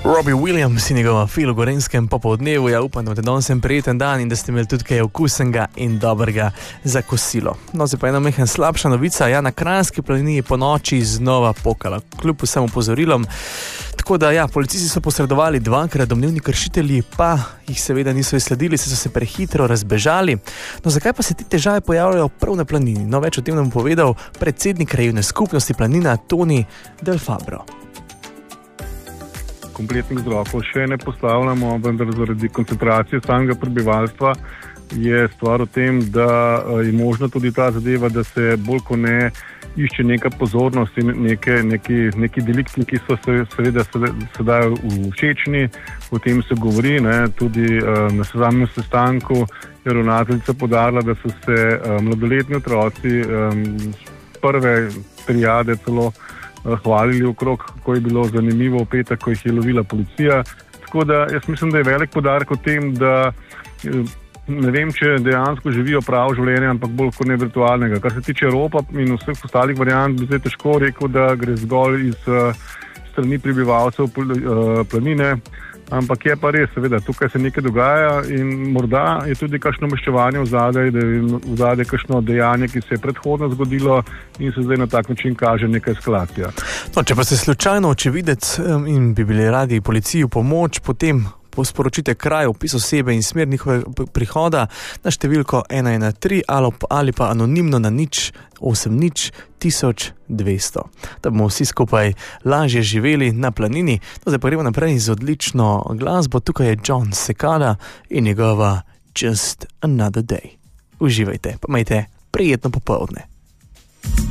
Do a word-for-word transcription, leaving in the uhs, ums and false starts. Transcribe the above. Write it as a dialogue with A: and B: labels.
A: Robbie Williams in njegova Feel v Gorenjskem popoldnevu. Ja, upam, da imate danes prijeten dan in da ste imeli tudi kaj okusenega in dobrega za kosilo. No, zdaj pa ena mehen slabša novica. Ja, na Kranjski planini je po noči znova pokala, kljub vsem opozorilom. Tako da, ja, policisti so posredovali dvakrat, domnevni kršitelji pa jih seveda niso izsledili, se so se prehitro razbežali. No, zakaj pa se te težave pojavljajo prav na planini? No, več o tem nam povedal predsednik krajevne skupnosti Planina Toni Del Fabro.
B: Kompletnih vzrokov še ne postavljamo, vendar zaradi koncentracije samega prebivalstva je stvar v tem, da je možno tudi ta zadeva, da se bolj ko ne išče neka pozornost in neke, neki, neki delikti, ki so se, seveda sedaj všečni, o tem se govori, ne, tudi uh, na samem sestanku je ravnateljica podarila, da so se uh, mladoletni otroci um, prve triade celo hvalili okrog, kako je bilo zanimivo v petek, ko jih je lovila policija. Tako da jaz mislim, da je velik podarek o tem, da ne vem, če dejansko živijo pravo življenje, ampak bolj kot ne virtualnega. Kar se tiče ropa in vseh ostalih variant, bi zdaj težko rekel, da gre zgolj iz uh, strani prebivalcev uh, planine, ampak je pa res, seveda, tukaj se nekaj dogaja in morda je tudi kakšno maščevanje v zadaj, da je v zadaj kakšno dejanje, ki se je predhodno zgodilo in se zdaj na tak način kaže nekaj skladja.
A: No, če pa ste slučajno očividec in bi bili radi policiji v pomoč, potem sporočite kraj, opis osebe in smer njihovega prihoda na številko ena ena tri ali pa anonimno na nič osem nič tisoč dvesto. Da bomo vsi skupaj lažje živeli na planini. No, zdaj pa gremo naprej z odlično glasbo. Tukaj je John Cicada in njegova Just Another Day. Uživajte, pa imejte prijetno popoldne.